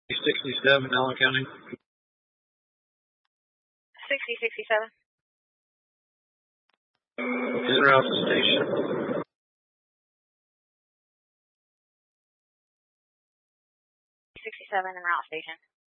67, Allen County. 6067. En route to station. 67 en route station.